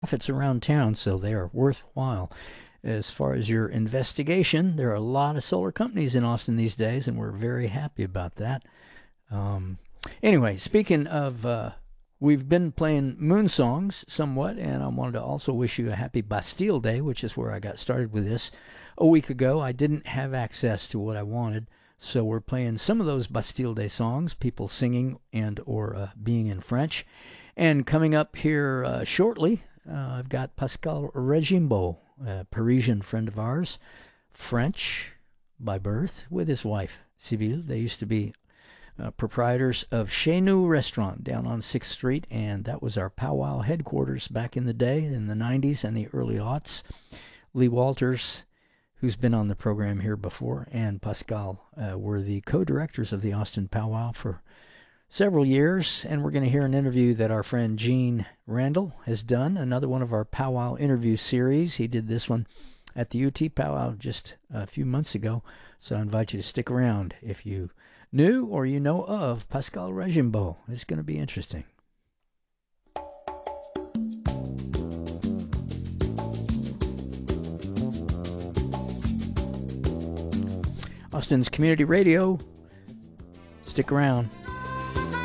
profits around town, so they are worthwhile. As far as your investigation, there are a lot of solar companies in Austin these days, and we're very happy about that. Anyway, speaking of, we've been playing moon songs somewhat, and I wanted to also wish you a happy Bastille Day, which is where I got started with this a week ago. I didn't have access to what I wanted, so we're playing some of those Bastille Day songs, people singing and or being in French. And coming up here shortly, I've got Pascal Regimbault, a Parisian friend of ours, French by birth, with his wife, Sybille. They used to be proprietors of Chez Nous Restaurant down on 6th Street, and that was our powwow headquarters back in the day, in the 90s and the early aughts. Lee Walters, who's been on the program here before, and Pascal were the co-directors of the Austin Powwow for several years, and we're going to hear an interview that our friend Gene Randall has done, another one of our powwow interview series. He did this one at the UT Powwow just a few months ago, so I invite you to stick around if you knew or you know of Pascal Regimbault. It's going to be interesting. Austin's Community Radio. Stick around.